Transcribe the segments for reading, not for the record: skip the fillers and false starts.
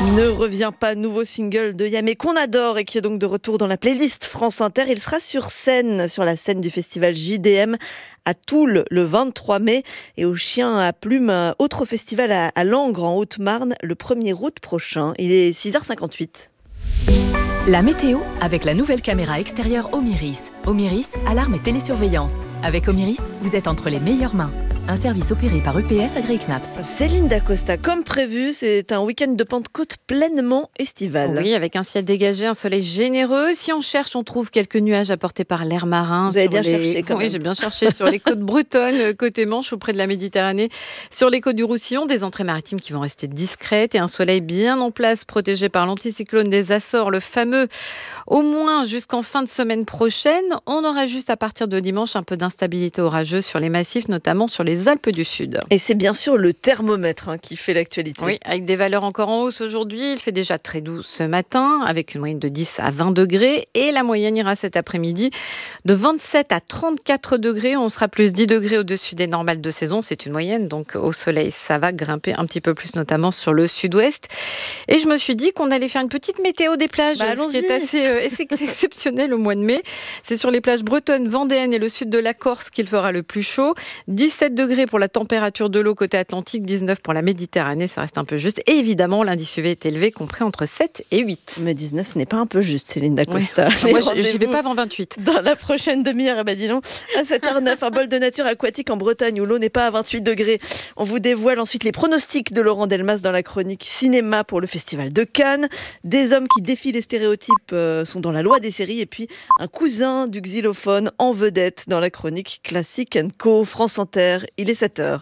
Ne revient pas, nouveau single de Yamé qu'on adore et qui est donc de retour dans la playlist France Inter. Il sera sur la scène du festival JDM à Toul le 23 mai et au Chien à Plume, autre festival à Langres en Haute-Marne le 1er août prochain. Il est 6h58. La météo avec la nouvelle caméra extérieure Omiris. Omiris, alarme et télésurveillance. Avec Omiris, vous êtes entre les meilleures mains. Un service opéré par UPS AgriKnaps. Céline Dacosta, comme prévu, c'est un week-end de Pentecôte pleinement estival. Oui, avec un ciel dégagé, un soleil généreux. Si on cherche, on trouve quelques nuages apportés par l'air marin. Vous avez bien cherché quand même. Oui, j'ai bien cherché sur les côtes bretonnes, côté Manche, auprès de la Méditerranée. Sur les côtes du Roussillon, des entrées maritimes qui vont rester discrètes et un soleil bien en place, protégé par l'anticyclone des Açores, le fameux, au moins jusqu'en fin de semaine prochaine. On aura juste à partir de dimanche un peu d'instabilité orageuse sur les massifs, notamment sur les Alpes du Sud. Et c'est bien sûr le thermomètre qui fait l'actualité. Oui, avec des valeurs encore en hausse aujourd'hui. Il fait déjà très doux ce matin, avec une moyenne de 10 à 20 degrés. Et la moyenne ira cet après-midi de 27 à 34 degrés. On sera plus 10 degrés au-dessus des normales de saison. C'est une moyenne, donc au soleil, ça va grimper un petit peu plus, notamment sur le sud-ouest. Et je me suis dit qu'on allait faire une petite météo des plages, ce qui est assez exceptionnel au mois de mai. C'est sur les plages bretonnes, vendéennes et le sud de la Corse qu'il fera le plus chaud. 17 degrés pour la température de l'eau côté Atlantique, 19 pour la Méditerranée, ça reste un peu juste. Et évidemment, l'indice UV est élevé, compris entre 7 et 8. Mais 19, ce n'est pas un peu juste, Céline Dacosta. Oui. Moi, j'y vais pas avant 28. Dans la prochaine demi-heure, dis donc, à 7h09, un bol de nature aquatique en Bretagne où l'eau n'est pas à 28 degrés. On vous dévoile ensuite les pronostics de Laurent Delmas dans la chronique cinéma pour le Festival de Cannes. Des hommes qui défient les stéréotypes sont dans la loi des séries. Et puis, un cousin du xylophone en vedette dans la chronique Classique & Co. France Inter. Il est 7h.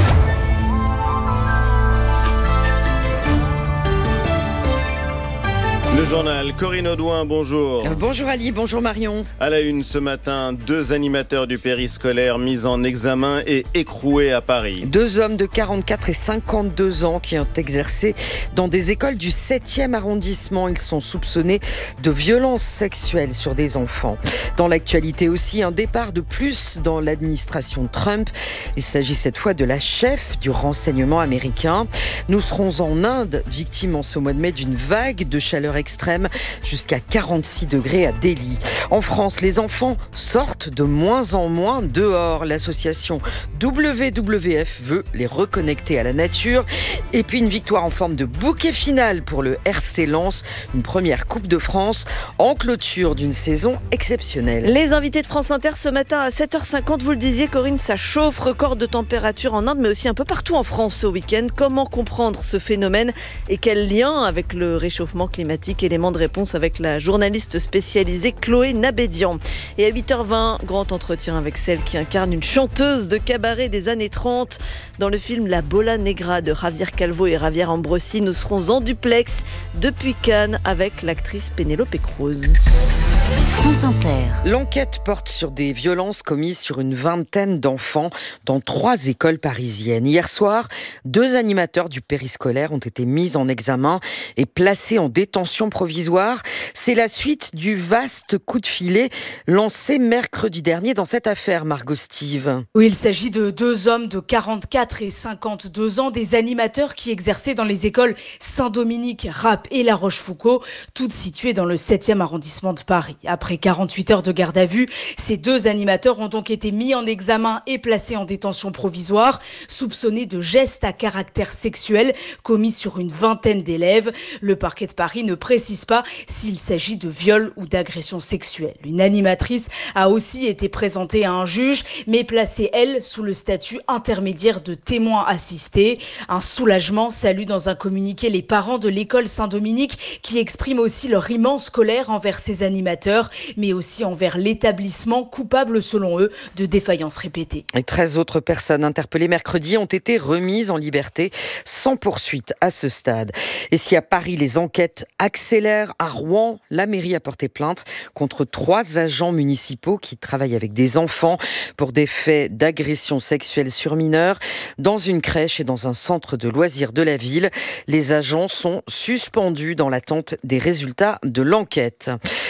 Le journal, Corinne Audouin, bonjour. Bonjour Ali, bonjour Marion. À la une ce matin, 2 animateurs du périscolaire mis en examen et écroués à Paris. 2 hommes de 44 et 52 ans qui ont exercé dans des écoles du 7e arrondissement. Ils sont soupçonnés de violences sexuelles sur des enfants. Dans l'actualité aussi, un départ de plus dans l'administration Trump. Il s'agit cette fois de la chef du renseignement américain. Nous serons en Inde, victime en ce mois de mai d'une vague de chaleur extrême, jusqu'à 46 degrés à Delhi. En France, les enfants sortent de moins en moins dehors. L'association WWF veut les reconnecter à la nature. Et puis une victoire en forme de bouquet final pour le RC Lens, une première Coupe de France en clôture d'une saison exceptionnelle. Les invités de France Inter ce matin à 7h50, vous le disiez Corinne, ça chauffe, record de température en Inde mais aussi un peu partout en France ce week-end. Comment comprendre ce phénomène et quel lien avec le réchauffement climatique? Élément de réponse avec la journaliste spécialisée Chloé Nabédian. Et à 8h20, grand entretien avec celle qui incarne une chanteuse de cabaret des années 30. Dans le film La Bola Negra de Javier Calvo et Javier Ambrosi, nous serons en duplex depuis Cannes avec l'actrice Pénélope Cruz. France Inter. L'enquête porte sur des violences commises sur une vingtaine d'enfants dans 3 écoles parisiennes. Hier soir, 2 animateurs du périscolaire ont été mis en examen et placés en détention provisoire. C'est la suite du vaste coup de filet lancé mercredi dernier dans cette affaire, Margot Steve. Oui, il s'agit de 2 hommes de 44 et 52 ans, des animateurs qui exerçaient dans les écoles Saint-Dominique, Rapp et La Rochefoucauld, toutes situées dans le 7e arrondissement de Paris. Après 48 heures de garde à vue, ces 2 animateurs ont donc été mis en examen et placés en détention provisoire, soupçonnés de gestes à caractère sexuel commis sur une vingtaine d'élèves. Le parquet de Paris ne précise pas s'il s'agit de viol ou d'agression sexuelle. Une animatrice a aussi été présentée à un juge, mais placée, elle, sous le statut intermédiaire de témoin assisté. Un soulagement salue dans un communiqué les parents de l'école Saint-Dominique qui expriment aussi leur immense colère envers ces animateurs, mais aussi envers l'établissement coupable, selon eux, de défaillances répétées. Et 13 autres personnes interpellées mercredi ont été remises en liberté sans poursuite à ce stade. Et si à Paris, les enquêtes accélèrent, à Rouen, la mairie a porté plainte contre 3 agents municipaux qui travaillent avec des enfants pour des faits d'agression sexuelle sur mineurs dans une crèche et dans un centre de loisirs de la ville. Les agents sont suspendus dans l'attente des résultats de l'enquête. Au Portugal,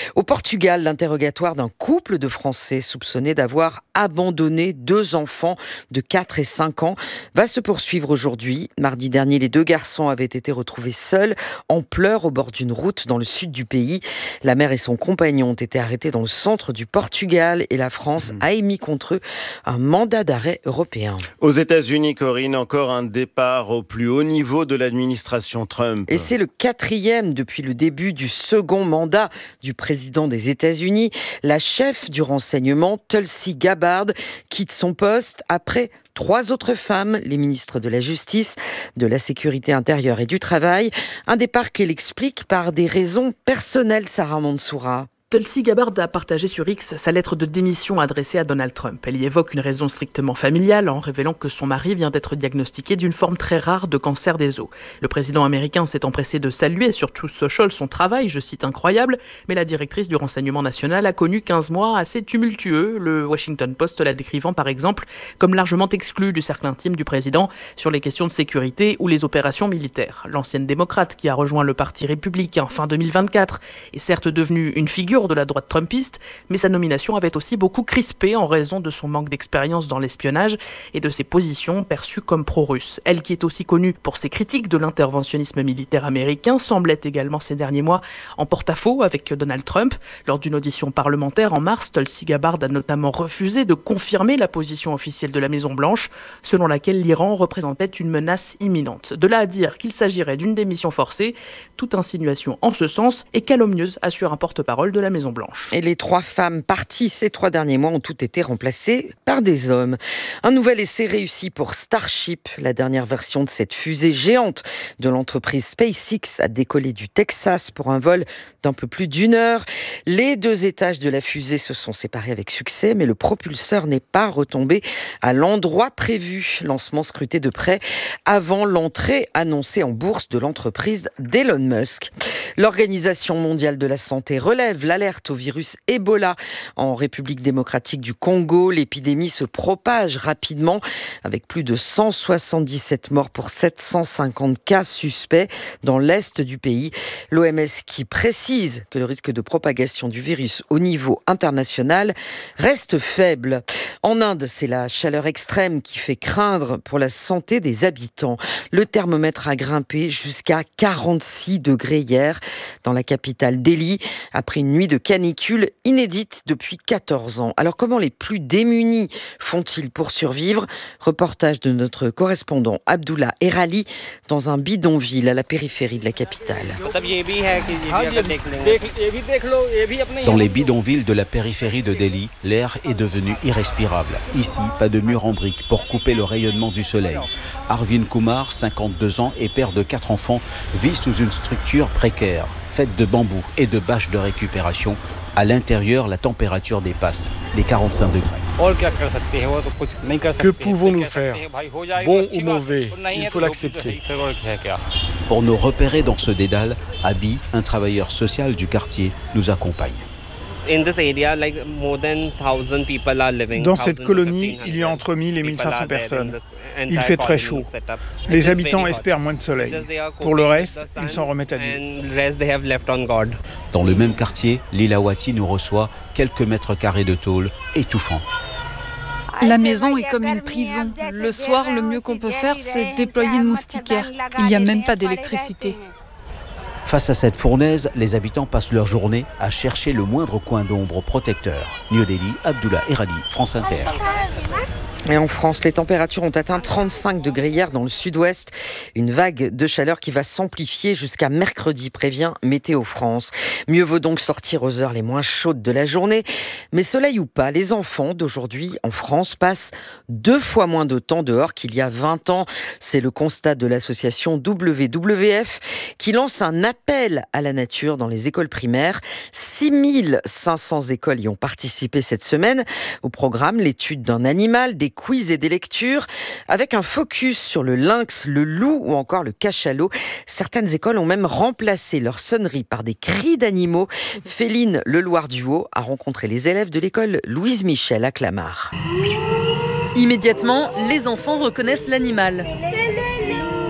Portugal, l'interrogatoire d'un couple de Français soupçonnés d'avoir abandonné 2 enfants de 4 et 5 ans va se poursuivre aujourd'hui. Mardi dernier, les 2 garçons avaient été retrouvés seuls, en pleurs au bord d'une route dans le sud du pays. La mère et son compagnon ont été arrêtés dans le centre du Portugal et la France a émis contre eux un mandat d'arrêt européen. Aux États-Unis, Corinne, encore un départ au plus haut niveau de l'administration Trump. Et c'est le 4e depuis le début du second mandat du président des États-Unis. La chef du renseignement, Tulsi Gabbard, quitte son poste après 3 autres femmes, les ministres de la Justice, de la Sécurité intérieure et du Travail. Un départ qu'elle explique par des raisons personnelles, Sarah Mansoura. Tulsi Gabbard a partagé sur X sa lettre de démission adressée à Donald Trump. Elle y évoque une raison strictement familiale en révélant que son mari vient d'être diagnostiqué d'une forme très rare de cancer des os. Le président américain s'est empressé de saluer sur Truth Social son travail, je cite, incroyable, mais la directrice du renseignement national a connu 15 mois assez tumultueux, le Washington Post la décrivant par exemple comme largement exclue du cercle intime du président sur les questions de sécurité ou les opérations militaires. L'ancienne démocrate qui a rejoint le parti républicain fin 2024 est certes devenue une figure de la droite trumpiste, mais sa nomination avait aussi beaucoup crispé en raison de son manque d'expérience dans l'espionnage et de ses positions perçues comme pro-russes. Elle, qui est aussi connue pour ses critiques de l'interventionnisme militaire américain, semblait également ces derniers mois en porte-à-faux avec Donald Trump. Lors d'une audition parlementaire en mars, Tulsi Gabbard a notamment refusé de confirmer la position officielle de la Maison-Blanche, selon laquelle l'Iran représentait une menace imminente. De là à dire qu'il s'agirait d'une démission forcée, toute insinuation en ce sens est calomnieuse, assure un porte-parole de la Maison-Blanche. Et les 3 femmes parties ces 3 derniers mois ont toutes été remplacées par des hommes. Un nouvel essai réussi pour Starship. La dernière version de cette fusée géante de l'entreprise SpaceX a décollé du Texas pour un vol d'un peu plus d'1 heure. Les 2 étages de la fusée se sont séparés avec succès, mais le propulseur n'est pas retombé à l'endroit prévu. Lancement scruté de près avant l'entrée annoncée en bourse de l'entreprise d'Elon Musk. L'Organisation mondiale de la santé relève l'alerte au virus Ebola en République démocratique du Congo. L'épidémie se propage rapidement avec plus de 177 morts pour 750 cas suspects dans l'est du pays. L'OMS qui précise que le risque de propagation du virus au niveau international reste faible. En Inde, c'est la chaleur extrême qui fait craindre pour la santé des habitants. Le thermomètre a grimpé jusqu'à 46 degrés hier dans la capitale Delhi après une nuit de canicule inédite depuis 14 ans. Alors comment les plus démunis font-ils pour survivre ? Reportage de notre correspondant Abdullah Erali dans un bidonville à la périphérie de la capitale. Dans les bidonvilles de la périphérie de Delhi, l'air est devenu irrespirable. Ici, pas de mur en briques pour couper le rayonnement du soleil. Arvind Kumar, 52 ans et père de 4 enfants, vit sous une structure précaire, faite de bambou et de bâches de récupération. À l'intérieur, la température dépasse les 45 degrés. Que pouvons-nous faire ? Bon ou mauvais, il faut l'accepter. Pour nous repérer dans ce dédale, Abi, un travailleur social du quartier, nous accompagne. Dans cette colonie, il y a entre 1000 et 1500 personnes. Il fait très chaud. Les habitants espèrent moins de soleil. Pour le reste, ils s'en remettent à Dieu. Dans le même quartier, Lilawati nous reçoit quelques mètres carrés de tôle étouffants. La maison est comme une prison. Le soir, le mieux qu'on peut faire, c'est déployer une moustiquaire. Il n'y a même pas d'électricité. Face à cette fournaise, les habitants passent leur journée à chercher le moindre coin d'ombre protecteur. New Delhi, Abdullah Erali, France Inter. Et en France, les températures ont atteint 35 degrés hier dans le sud-ouest. Une vague de chaleur qui va s'amplifier jusqu'à mercredi, prévient Météo France. Mieux vaut donc sortir aux heures les moins chaudes de la journée. Mais soleil ou pas, les enfants d'aujourd'hui en France passent 2 fois moins de temps dehors qu'il y a 20 ans. C'est le constat de l'association WWF qui lance un appel à la nature dans les écoles primaires. 6500 écoles y ont participé cette semaine. Au programme, l'étude d'un animal, des quiz et des lectures, avec un focus sur le lynx, le loup ou encore le cachalot. Certaines écoles ont même remplacé leur sonnerie par des cris d'animaux. Féline Leloir-Duhaut a rencontré les élèves de l'école Louise Michel à Clamart. Immédiatement, les enfants reconnaissent l'animal.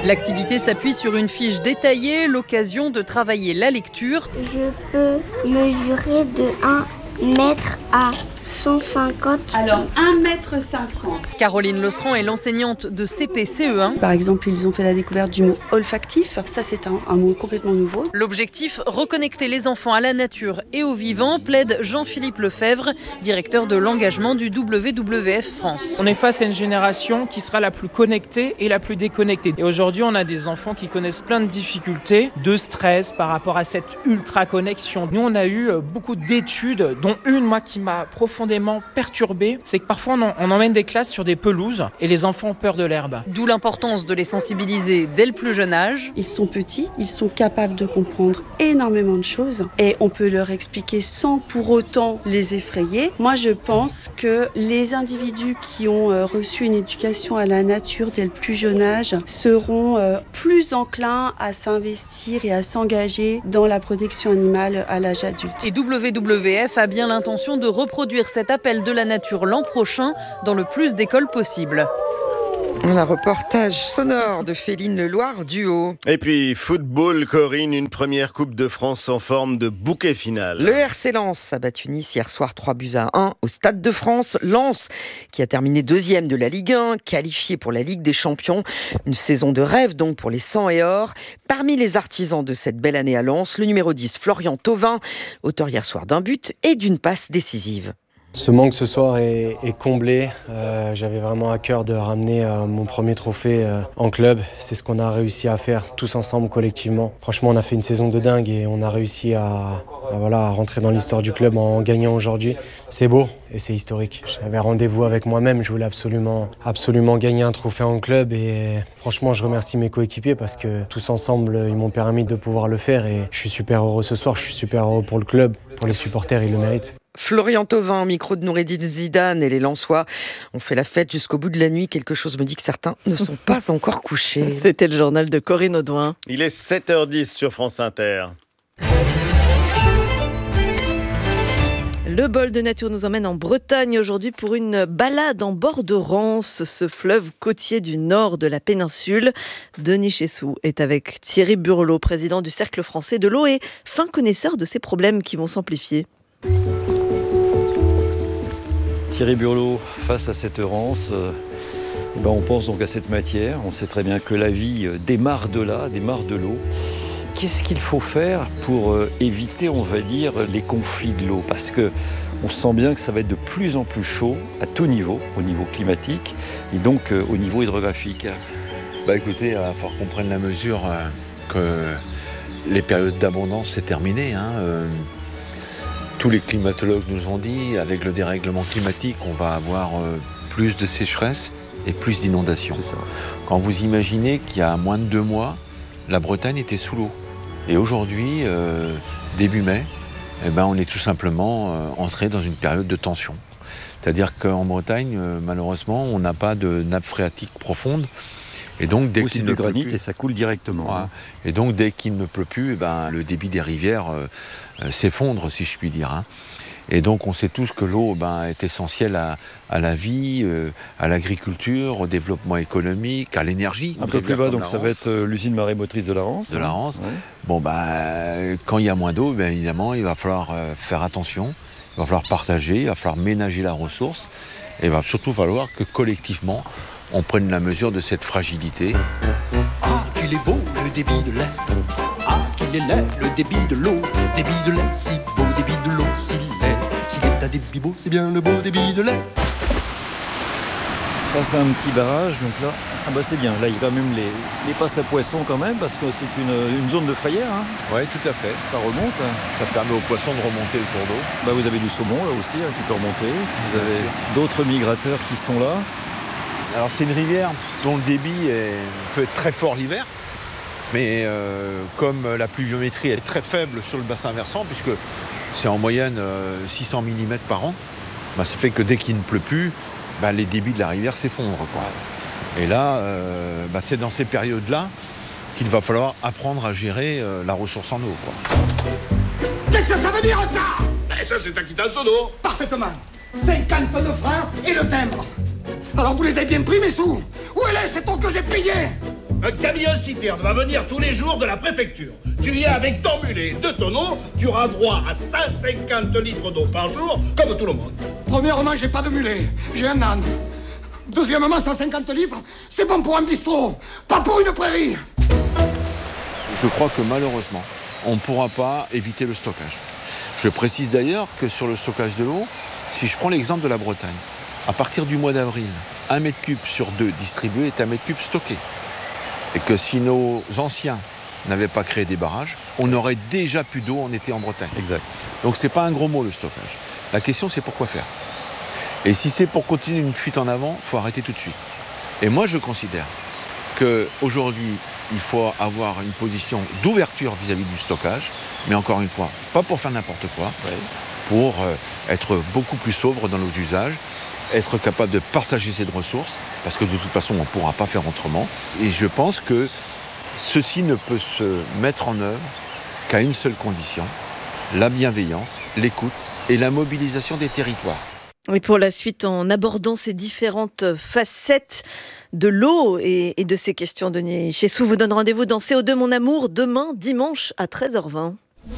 L'activité s'appuie sur une fiche détaillée, l'occasion de travailler la lecture. Je peux mesurer de 1 mètre à 150. Alors, 1,50 m. Caroline Losserand est l'enseignante de CP-CE1. Par exemple, ils ont fait la découverte du mot olfactif. Ça, c'est un mot complètement nouveau. L'objectif, reconnecter les enfants à la nature et au vivant, plaide Jean-Philippe Lefebvre, directeur de l'engagement du WWF France. On est face à une génération qui sera la plus connectée et la plus déconnectée. Et aujourd'hui, on a des enfants qui connaissent plein de difficultés, de stress par rapport à cette ultra-connexion. Nous, on a eu beaucoup d'études, dont une, moi, qui m'a profondément perturbé, c'est que parfois on emmène des classes sur des pelouses et les enfants ont peur de l'herbe. D'où l'importance de les sensibiliser dès le plus jeune âge. Ils sont petits, ils sont capables de comprendre énormément de choses et on peut leur expliquer sans pour autant les effrayer. Moi, je pense que les individus qui ont reçu une éducation à la nature dès le plus jeune âge seront plus enclins à s'investir et à s'engager dans la protection animale à l'âge adulte. Et WWF a bien l'intention de reproduire cet appel de la nature l'an prochain dans le plus d'écoles possible. Un reportage sonore de Féline Leloir Duo. Et puis football, Corinne, une première Coupe de France en forme de bouquet final. Le RC Lens a battu Nice hier soir 3-1 au Stade de France. Lens qui a terminé 2e de la Ligue 1, qualifié pour la Ligue des Champions. Une saison de rêve donc pour les 100 et or. Parmi les artisans de cette belle année à Lens, le numéro 10 Florian Thauvin, auteur hier soir d'un but et d'une passe décisive. Ce manque ce soir est comblé. J'avais vraiment à cœur de ramener mon premier trophée en club. C'est ce qu'on a réussi à faire tous ensemble, collectivement. Franchement, on a fait une saison de dingue et on a réussi à rentrer dans l'histoire du club en gagnant aujourd'hui. C'est beau et c'est historique. J'avais rendez-vous avec moi-même. Je voulais absolument gagner un trophée en club et franchement, je remercie mes coéquipiers parce que tous ensemble, ils m'ont permis de pouvoir le faire et je suis super heureux ce soir. Je suis super heureux pour le club, pour les supporters, ils le méritent. Florian Thauvin, micro de Noureddine Zidane et les Lensois ont fait la fête jusqu'au bout de la nuit. Quelque chose me dit que certains ne sont pas encore couchés. C'était le journal de Corinne Audouin. Il est 7h10 sur France Inter. Le bol de nature nous emmène en Bretagne aujourd'hui pour une balade en bord de Rance, ce fleuve côtier du nord de la péninsule. Denis Chessou est avec Thierry Burlot, président du Cercle français de l'eau et fin connaisseur de ces problèmes qui vont s'amplifier. Thierry Burlot, face à cette Rance, on pense donc à cette matière. On sait très bien que la vie démarre de là, démarre de l'eau. Qu'est-ce qu'il faut faire pour éviter, on va dire, les conflits de l'eau ? Parce qu'on sent bien que ça va être de plus en plus chaud à tout niveau, au niveau climatique et donc au niveau hydrographique. Écoutez, il va falloir qu'on prenne la mesure que les périodes d'abondance, c'est terminé. Tous les climatologues nous ont dit, avec le dérèglement climatique, on va avoir plus de sécheresse et plus d'inondations. Quand vous imaginez qu'il y a moins de 2 mois, la Bretagne était sous l'eau. Et aujourd'hui, début mai, on est tout simplement entré dans une période de tension. C'est-à-dire qu'en Bretagne, malheureusement, on n'a pas de nappe phréatique profonde. Et donc, dès qu'il ne pleut plus, et ça coule directement. Voilà. Et donc, dès qu'il ne pleut plus, le débit des rivières s'effondre, si je puis dire. Et donc, on sait tous que l'eau est essentielle à la vie, à l'agriculture, au développement économique, à l'énergie. Un peu plus bas, donc ça va être l'usine marémotrice de la Rance. De la Rance. Ouais. Quand il y a moins d'eau, évidemment, il va falloir faire attention. Il va falloir partager, il va falloir ménager la ressource. Et il va surtout falloir que collectivement, on prenne la mesure de cette fragilité. Ah, qu'il est beau le débit de lait. Ah, qu'il est laid le débit de l'eau. Débit de lait, si beau, débit de l'eau, si laid. S'il est un débit beau, c'est bien le beau débit de lait. Ça, c'est un petit barrage, donc là, c'est bien. Là, il y a quand même les passes à poissons quand même, parce que c'est une zone de frayère. Oui, tout à fait. Ça remonte. Ça permet aux poissons de remonter le cours d'eau. Vous avez du saumon là aussi, qui peut remonter. Vous avez d'autres migrateurs qui sont là. Alors c'est une rivière dont le débit peut être très fort l'hiver, mais comme la pluviométrie est très faible sur le bassin versant, puisque c'est en moyenne 600 mm par an, ça fait que dès qu'il ne pleut plus, les débits de la rivière s'effondrent. Et là, c'est dans ces périodes-là qu'il va falloir apprendre à gérer la ressource en eau. Qu'est-ce que ça veut dire ça ? Ça c'est un quittance d'eau. Parfaitement. 59 francs et le timbre. Alors vous les avez bien pris mes sous. Où est cette eau que j'ai payée ? Un camion-citerne va venir tous les jours de la préfecture. Tu viens avec ton mulet, 2 tonneaux, tu auras droit à 150 litres d'eau par jour, comme tout le monde. Premièrement, j'ai pas de mulet, j'ai un âne. Deuxièmement, 150 litres, c'est bon pour un bistrot, pas pour une prairie. Je crois que malheureusement, on ne pourra pas éviter le stockage. Je précise d'ailleurs que sur le stockage de l'eau, si je prends l'exemple de la Bretagne, à partir du mois d'avril, 1 mètre cube sur 2 distribué est 1 mètre cube stocké. Et que si nos anciens n'avaient pas créé des barrages, on aurait déjà plus d'eau en été en Bretagne. Exact. Donc c'est pas un gros mot le stockage. La question c'est pourquoi faire. Et si c'est pour continuer une fuite en avant, il faut arrêter tout de suite. Et moi je considère qu'aujourd'hui, il faut avoir une position d'ouverture vis-à-vis du stockage, mais encore une fois, pas pour faire n'importe quoi, pour être beaucoup plus sobre dans nos usages, être capable de partager cette ressource, parce que de toute façon, on ne pourra pas faire autrement. Et je pense que ceci ne peut se mettre en œuvre qu'à une seule condition, la bienveillance, l'écoute et la mobilisation des territoires. Et pour la suite, en abordant ces différentes facettes de l'eau et de ces questions, Denis Chessou vous donne rendez-vous dans CO2 Mon Amour demain, dimanche à 13h20.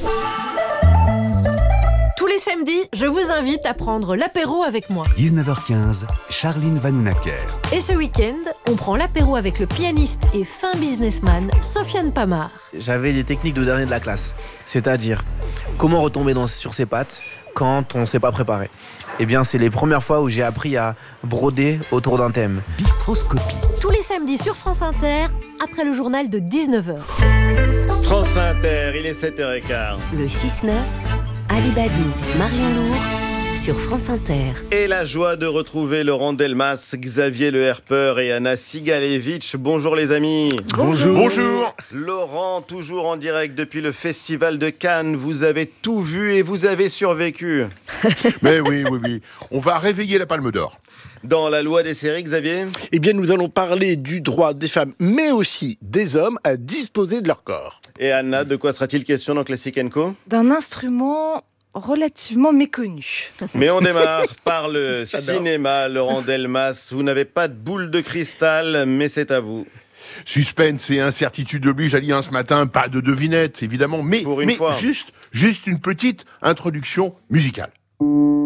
Tous les samedis, je vous invite à prendre l'apéro avec moi. 19h15, Charline Vanhoenacker. Et ce week-end, on prend l'apéro avec le pianiste et fin businessman Sofiane Pamar. J'avais des techniques de dernier de la classe, c'est-à-dire comment retomber sur ses pattes quand on ne s'est pas préparé. Eh bien, c'est les premières fois où j'ai appris à broder autour d'un thème. Bistroscopie. Tous les samedis sur France Inter, après le journal de 19h. France Inter, il est 7h15. Le 6-9, Ali Badou, Marion Lourd, sur France Inter. Et la joie de retrouver Laurent Delmas, Xavier Le Herpeur et Anna Sigalevitch. Bonjour les amis. Bonjour. Bonjour. Laurent, toujours en direct depuis le Festival de Cannes. Vous avez tout vu et vous avez survécu. Mais oui. On va réveiller la Palme d'Or. Dans la loi des séries, Xavier ? Eh bien, nous allons parler du droit des femmes, mais aussi des hommes, à disposer de leur corps. Et Anna, de quoi sera-t-il question dans Classic & Co ? D'un instrument relativement méconnu. Mais on démarre par le cinéma, Laurent Delmas. Vous n'avez pas de boule de cristal, mais c'est à vous. Suspense et incertitude obligent à lire ce matin, pas de devinette, évidemment, mais pour une fois. Juste une petite introduction musicale.